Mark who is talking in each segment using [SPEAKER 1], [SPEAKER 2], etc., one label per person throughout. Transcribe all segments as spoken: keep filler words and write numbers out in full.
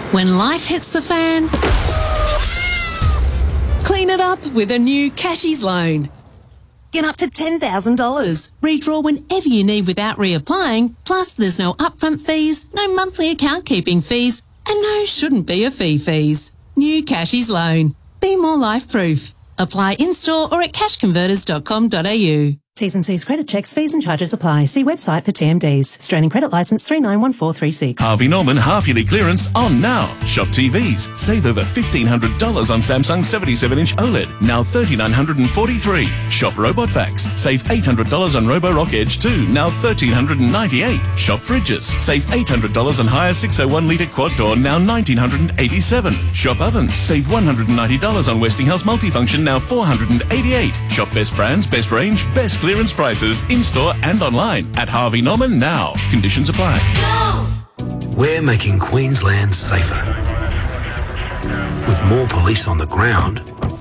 [SPEAKER 1] When life hits the fan, clean it up with a new Cashies loan. Get up to ten thousand dollars. Redraw whenever you need without reapplying. Plus, there's no upfront fees, no monthly account keeping fees, and no shouldn't be a fee fees. New Cashies loan. Be more life-proof. Apply in-store or at cash converters dot com dot a u.
[SPEAKER 2] T's and C's credit checks, fees and charges apply. See website for T M Ds. Australian Credit Licence three nine one four three six.
[SPEAKER 3] Harvey Norman half-yearly clearance on now. Shop T Vs. Save over fifteen hundred dollars on Samsung seventy-seven inch OLED. Now three thousand nine hundred forty-three dollars. Shop Robot Vacs. Save eight hundred dollars on Roborock Edge two. Now one thousand three hundred ninety-eight dollars. Shop Fridges. Save eight hundred dollars on Hire six oh one litre quad door. Now one thousand nine hundred eighty-seven dollars. Shop Ovens. Save one hundred ninety dollars on Westinghouse Multifunction. Now four hundred eighty-eight dollars. Shop best brands, best range, best clearance prices. In-store and online at Harvey Norman now. Conditions apply.
[SPEAKER 4] We're making Queensland safer. With more police on the ground,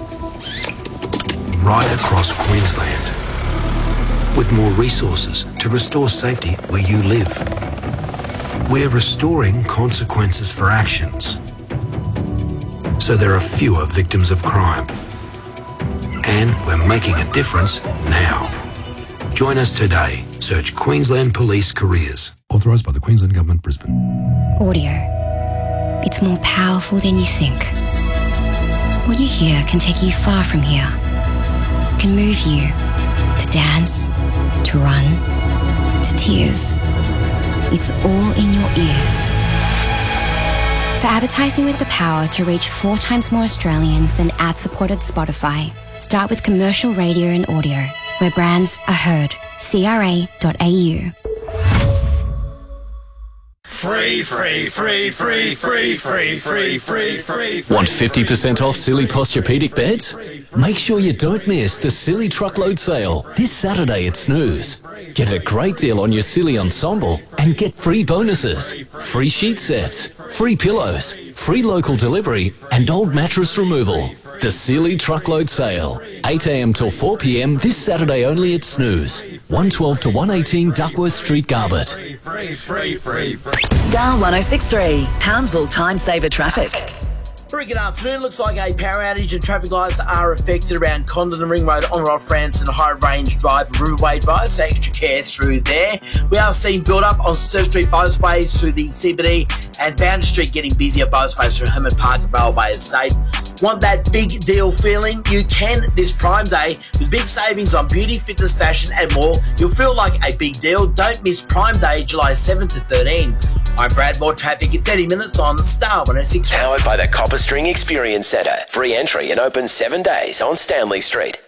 [SPEAKER 4] right across Queensland. With more resources to restore safety where you live. We're restoring consequences for actions, so there are fewer victims of crime. And we're making a difference now. Join us today. Search Queensland Police Careers.
[SPEAKER 5] Authorised by the Queensland Government, Brisbane.
[SPEAKER 6] Audio. It's more powerful than you think. What you hear can take you far from here. Can move you to dance, to run, to tears. It's all in your ears. For advertising with the power to reach four times more Australians than ad-supported Spotify, start with commercial radio and audio, where brands are heard. C R A dot A U.
[SPEAKER 7] Free, free, free, free, free, free, free, free, free.
[SPEAKER 8] Want fifty percent off Silly Posturepedic beds? Make sure you don't miss the Silly Truckload Sale this Saturday at Snooze. Get a great deal on your Silly Ensemble and get free bonuses, free sheet sets, free pillows, free local delivery and old mattress removal. The Silly Truckload Sale, eight a m till four p m this Saturday only at Snooze. one twelve to one eighteen Duckworth Street, Garbett.
[SPEAKER 7] Free, free, free, free.
[SPEAKER 9] Star one oh six three, Townsville Time Saver Traffic.
[SPEAKER 10] Very good afternoon. Looks like a power outage and traffic lights are affected around Condon Ring Road, on Rob Franson, High Range Drive, Riverway Drive. So extra care through there. We are seeing build up on Surf Street both ways through the C B D, and Boundary Street getting busier both ways through Herman Park and Railway Estate. Want that big deal feeling? You can this Prime Day with big savings on beauty, fitness, fashion and more. You'll feel like a big deal. Don't miss Prime Day, July seventh to thirteenth. I'm Brad. More traffic in thirty minutes on Star one oh six.
[SPEAKER 11] Powered by the Copper String Experience Centre. Free entry and open seven days on Stanley Street.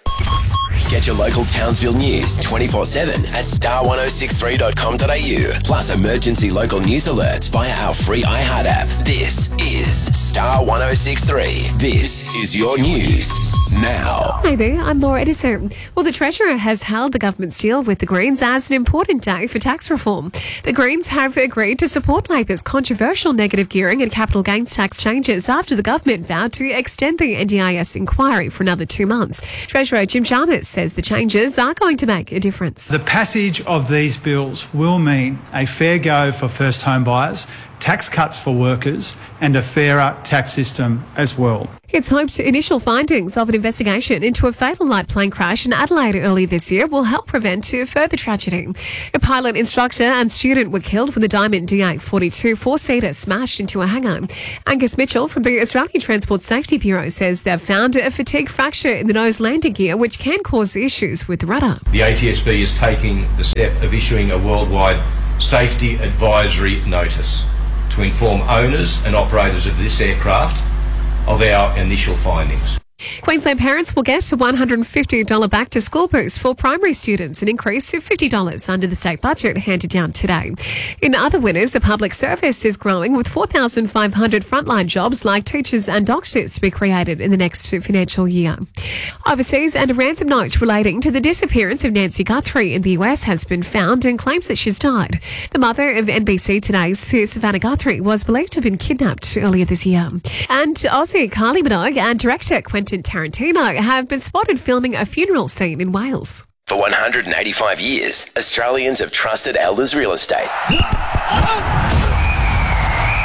[SPEAKER 11] Get your local Townsville news twenty-four seven at star ten sixty-three dot com dot a u. Plus emergency local news alerts via our free iHeart app. This is Star ten sixty-three. This is your news now.
[SPEAKER 12] Hi there, I'm Laura Edison. Well, the Treasurer has hailed the government's deal with the Greens as an important day for tax reform. The Greens have agreed to support Labor's controversial negative gearing and capital gains tax changes after the government vowed to extend the N D I S inquiry for another two months. Treasurer Jim Chalmers says the changes are going to make a difference.
[SPEAKER 13] The passage of these bills will mean a fair go for first home buyers, tax cuts for workers and a fairer tax system as well.
[SPEAKER 12] It's hoped initial findings of an investigation into a fatal night plane crash in Adelaide early this year will help prevent further tragedy. A pilot instructor and student were killed when the Diamond D eight forty-two four-seater smashed into a hangar. Angus Mitchell from the Australian Transport Safety Bureau says they've found a fatigue fracture in the nose landing gear which can cause issues with the rudder.
[SPEAKER 14] The A T S B is taking the step of issuing a worldwide safety advisory notice to inform owners and operators of this aircraft of our initial findings.
[SPEAKER 12] Queensland parents will get a one hundred fifty dollars back-to-school boost for primary students, an increase of fifty dollars under the state budget handed down today. In other winners, the public service is growing with four thousand five hundred frontline jobs like teachers and doctors to be created in the next financial year. Overseas, and a ransom note relating to the disappearance of Nancy Guthrie in the U S has been found and claims that she's died. The mother of N B C Today's Savannah Guthrie was believed to have been kidnapped earlier this year. And Aussie Kylie Minogue and director Quentin Tarantino have been spotted filming a funeral scene in Wales.
[SPEAKER 11] For one hundred eighty-five years, Australians have trusted Elders Real Estate. Star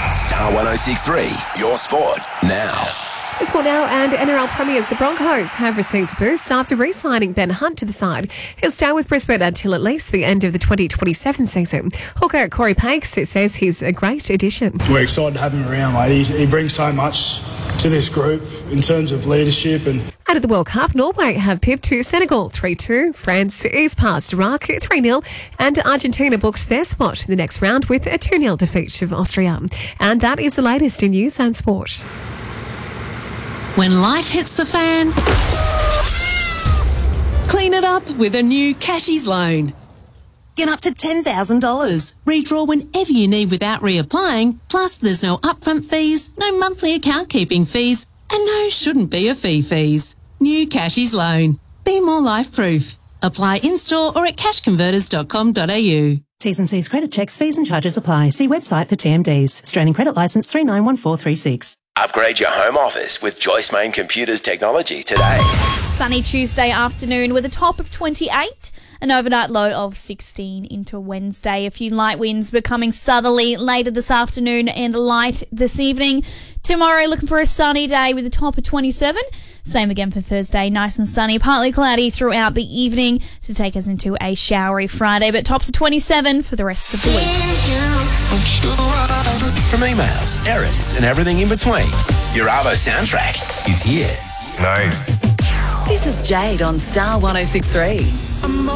[SPEAKER 11] Star one oh six point three, your sport now.
[SPEAKER 12] It's Sport Now, and N R L premiers the Broncos have received a boost after re-signing Ben Hunt to the side. He'll stay with Brisbane until at least the end of the twenty twenty-seven season. Hooker Corey Pakes says he's a great addition.
[SPEAKER 15] We're excited to have him around, mate. He's, he brings so much to this group in terms of leadership. And
[SPEAKER 12] And at the World Cup, Norway have pipped to Senegal three two, France is past Iraq three nil, and Argentina booked their spot in the next round with a two nil defeat of Austria. And that is the latest in news and sport.
[SPEAKER 1] When life hits the fan, clean it up with a new Cashies loan. Get up to ten thousand dollars. Redraw whenever you need without reapplying. Plus, there's no upfront fees, no monthly account keeping fees, and no shouldn't be a fee fees. New Cashies loan. Be more life-proof. Apply in-store or at cash converters dot com dot a u.
[SPEAKER 2] T's and C's credit checks, fees and charges apply. See website for T M Ds. Australian credit licence three nine one four three six.
[SPEAKER 11] Upgrade your home office with Joyce Main Computers technology today.
[SPEAKER 16] Sunny Tuesday afternoon with a top of twenty-eight. An overnight low of sixteen into Wednesday. A few light winds becoming southerly later this afternoon and light this evening. Tomorrow looking for a sunny day with a top of twenty-seven. Same again for Thursday, nice and sunny, partly cloudy throughout the evening to take us into a showery Friday, but tops of twenty-seven for the rest of the week.
[SPEAKER 11] From emails, errands, and everything in between, your Arvo soundtrack is here.
[SPEAKER 17] Nice.
[SPEAKER 9] This is Jade on Star one oh six point three.